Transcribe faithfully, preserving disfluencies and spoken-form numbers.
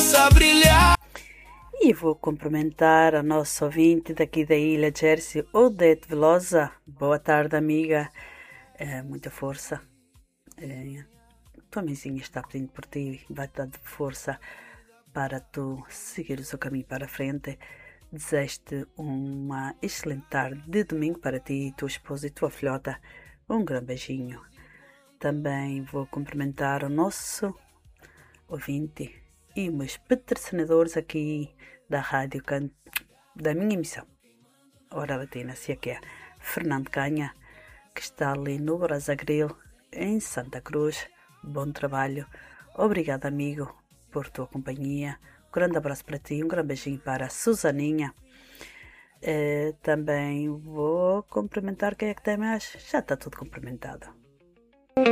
faça brilhar. E vou cumprimentar a nossa ouvinte daqui da Ilha Jersey, Odete Velosa. Boa tarde, amiga. É, muita força. É, tua mãezinha está pedindo por ti, vai-te dar força para tu seguir o seu caminho para a frente. Desejo-te uma excelente tarde de domingo para ti, tua esposa e tua filhota. Um grande beijinho. Também vou cumprimentar o nosso ouvinte e meus patrocinadores aqui da rádio, da minha emissão. Ora, Latina, se é que é Fernando Canha, que está ali no Brasa Grill, em Santa Cruz. Bom trabalho. Obrigado, amigo, por tua companhia. Um grande abraço para ti, um grande beijinho para a Susaninha. Eh, também vou cumprimentar quem é que tem mais. Já está tudo cumprimentado.